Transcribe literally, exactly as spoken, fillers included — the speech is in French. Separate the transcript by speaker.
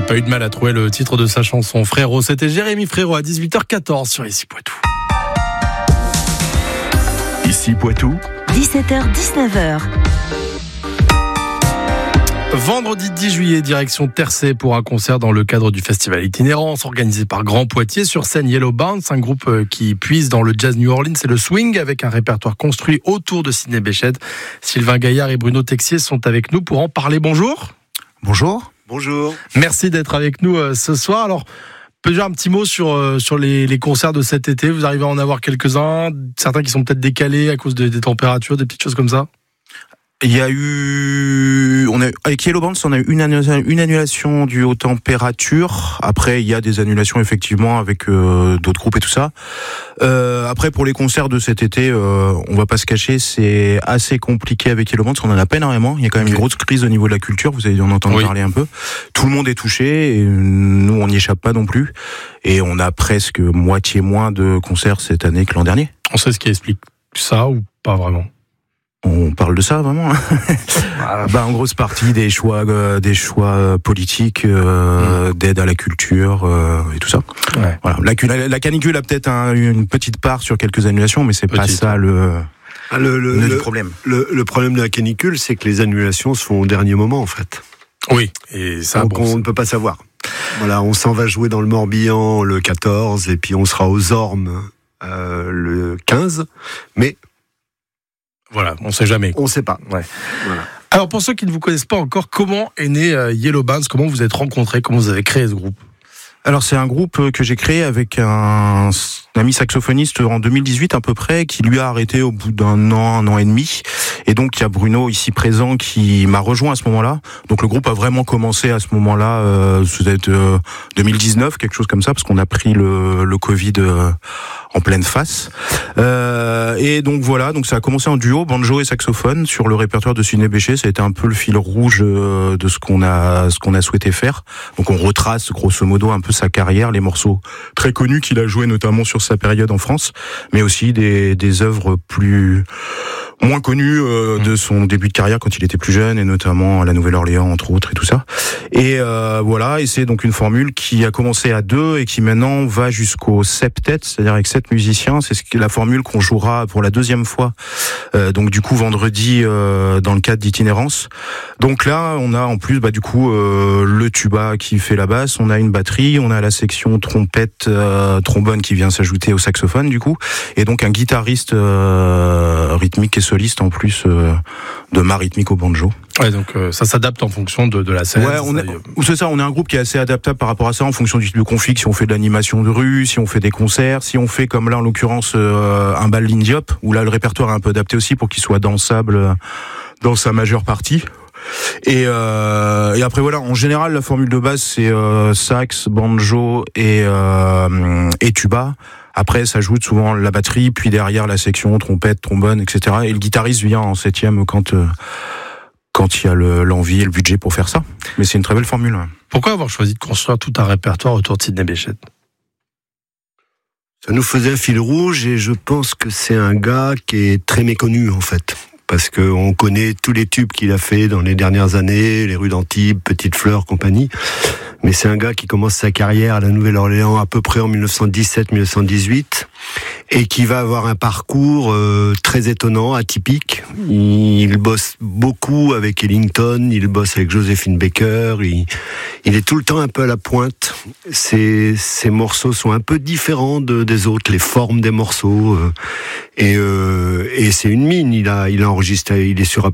Speaker 1: n'a pas eu de mal à trouver le titre de sa chanson. Frérot, c'était Jérémy Frérot à dix-huit heures quatorze sur Ici Poitou.
Speaker 2: Ici Poitou.
Speaker 3: dix-sept heures dix-neuf heures.
Speaker 1: Vendredi dix juillet, direction Tercey pour un concert dans le cadre du festival Itinérance organisé par Grand Poitiers. Sur scène, Yellow Bounce, un groupe qui puise dans le jazz New Orleans et le swing avec un répertoire construit autour de Sidney Bechet. Sylvain Gaillard et Bruno Texier sont avec nous pour en parler. Bonjour.
Speaker 4: Bonjour.
Speaker 5: Bonjour.
Speaker 1: Merci d'être avec nous euh, ce soir. Alors, peut-être un petit mot sur, euh, sur les, les concerts de cet été. Vous arrivez à en avoir quelques-uns, certains qui sont peut-être décalés à cause de, des températures, des petites choses comme ça.
Speaker 4: Il y a eu, on a, avec Yellow Bounce, on a eu une annulation, une annulation due aux températures. Après, il y a des annulations effectivement avec euh, d'autres groupes et tout ça. Euh, après, pour les concerts de cet été, euh, on va pas se cacher, c'est assez compliqué avec Yellow Bounce. On en a pas énormément. Il y a quand même okay. une grosse crise au niveau de la culture. Vous avez en entendu oui. parler un peu. Tout le monde est touché et nous, on n'y échappe pas non plus. Et on a presque moitié moins de concerts cette année que l'an dernier.
Speaker 1: On sait ce qui explique ça ou pas vraiment?
Speaker 4: On parle de ça vraiment. Bah en grosse partie des choix, euh, des choix politiques, euh, mmh. d'aide à la culture euh, et tout ça. Ouais. Voilà. La, la canicule a peut-être un, une petite part sur quelques annulations, mais c'est petite. pas ça le.
Speaker 5: Ah, le, le,
Speaker 4: le,
Speaker 5: le
Speaker 4: problème.
Speaker 5: Le, le problème de la canicule, c'est que les annulations se font au dernier moment en fait.
Speaker 1: Oui. Et ça,
Speaker 5: donc
Speaker 1: bon,
Speaker 5: on
Speaker 1: c'est...
Speaker 5: ne peut pas savoir. Voilà, on s'en va jouer dans le Morbihan le quatorze et puis on sera aux Ormes euh, le quinze, mais
Speaker 1: voilà, on ne sait jamais.
Speaker 5: On ne sait pas.
Speaker 1: Ouais. Voilà. Alors, pour ceux qui ne vous connaissent pas encore, comment est né euh, Yellow Bounce? Comment vous êtes rencontrés? Comment vous avez créé ce groupe?
Speaker 4: Alors, c'est un groupe que j'ai créé avec un, un ami saxophoniste en deux mille dix-huit à peu près, qui lui a arrêté au bout d'un an, un an et demi. Et donc, il y a Bruno ici présent qui m'a rejoint à ce moment-là. Donc, le groupe a vraiment commencé à ce moment-là, euh, peut-être euh, deux mille dix-neuf, quelque chose comme ça, parce qu'on a pris le, le Covid euh, en pleine face. Euh, et donc voilà, donc ça a commencé en duo, banjo et saxophone, sur le répertoire de Sidney Bechet. Ça a été un peu le fil rouge euh, de ce qu'on a, ce qu'on a souhaité faire. Donc, on retrace grosso modo un peu sa carrière, les morceaux très connus qu'il a joués notamment sur sa période en France, mais aussi des, des œuvres plus moins connues euh, de son début de carrière quand il était plus jeune, et notamment à la Nouvelle-Orléans entre autres et tout ça. Et euh, voilà, et c'est donc une formule qui a commencé à deux et qui maintenant va jusqu'au septet, c'est-à-dire avec sept musiciens. C'est ce qui est la formule qu'on jouera pour la deuxième fois, euh, donc du coup vendredi euh, dans le cadre d'Itinérance. Donc là, on a en plus bah du coup euh, le tuba qui fait la basse, on a une batterie, on a la section trompette, euh, trombone qui vient s'ajouter au saxophone du coup, et donc un guitariste euh, rythmique et soliste en plus euh, de ma rythmique au banjo.
Speaker 1: Ouais, donc euh, ça s'adapte en fonction de, de la scène.
Speaker 4: Ouais, on est, ou c'est ça, on est un groupe qui est assez adaptable par rapport à ça en fonction du, du config, si on fait de l'animation de rue, si on fait des concerts, si on fait comme là en l'occurrence euh, un bal Lindiop, où là le répertoire est un peu adapté aussi pour qu'il soit dansable euh, dans sa majeure partie. Et, euh, et après voilà, en général la formule de base c'est euh, sax, banjo et, euh, et tuba. Après ça ajoute souvent la batterie, puis derrière la section trompette, trombone, et cetera. Et le guitariste vient en septième quand euh, quand il y a le, l'envie et le budget pour faire ça. Mais c'est une très belle formule.
Speaker 1: Pourquoi avoir choisi de construire tout un répertoire autour de Sidney Bechet?
Speaker 5: Ça nous faisait un fil rouge et je pense que c'est un gars qui est très méconnu en fait. Parce qu'on connaît tous les tubes qu'il a fait dans les dernières années, les rues d'Antibes, Petite Fleur, compagnie. Mais c'est un gars qui commence sa carrière à la Nouvelle-Orléans à peu près en dix-neuf cent dix-sept dix-neuf cent dix-huit et qui va avoir un parcours euh, très étonnant, atypique. Il bosse beaucoup avec Ellington, il bosse avec Joséphine Baker, il, il est tout le temps un peu à la pointe. Ses, ses morceaux sont un peu différents de, des autres, les formes des morceaux. Euh, et, euh, et c'est une mine, il a, il a enregistré, il est sur